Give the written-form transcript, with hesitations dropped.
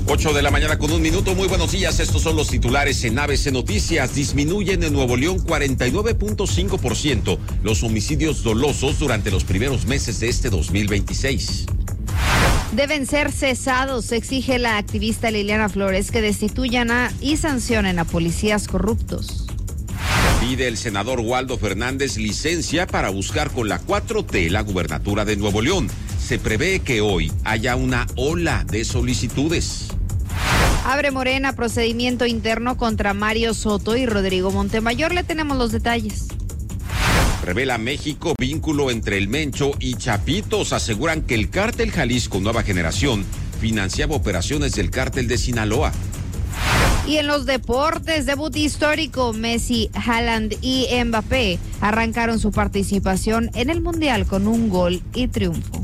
8:01 a.m. Muy buenos días. Estos son los titulares en ABC Noticias. Disminuyen en Nuevo León 49.5% los homicidios dolosos durante los primeros meses de este 2026. Deben ser cesados, exige la activista Liliana Flores, que destituyan y sancionen a policías corruptos. Pide el senador Waldo Fernández licencia para buscar con la 4T la gubernatura de Nuevo León. Se prevé que hoy haya una ola de solicitudes. Abre Morena procedimiento interno contra Mario Soto y Rodrigo Montemayor. Le tenemos los detalles. Revela México vínculo entre el Mencho y Chapitos. Aseguran que el cártel Jalisco Nueva Generación financiaba operaciones del cártel de Sinaloa. Y en los deportes, debut histórico, Messi, Haaland y Mbappé arrancaron su participación en el Mundial con un gol y triunfo.